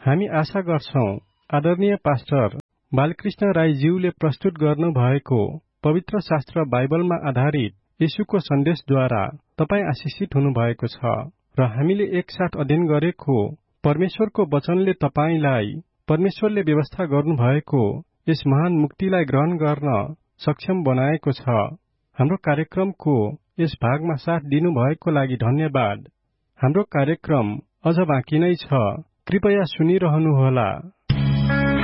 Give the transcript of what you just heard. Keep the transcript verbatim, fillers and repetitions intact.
हामी आशा गर्छौं आदरणीय पास्टर बालकृष्ण राईज्यूले प्रस्तुत गर्नु भएको पवित्र शास्त्र बाइबलमा आधारित येशूको सन्देशद्वारा तपाईँ आशिषित हुनुभएको छ र हामीले एकसाथ अध्ययन गरेको परमेश्वरको वचनले तपाईलाई परमेश्वरले व्यवस्था गर्नुभएको यस महान मुक्तिलाई ग्रहण गर्न सक्षम बनाएको छ। हाम्रो कार्यक्रमको यस भागमा साथ दिनुभएको लागि धन्यवाद। हाम्रो कार्यक्रम अझ बाँकी नै छ, कृपया सुनिरहनुहोला।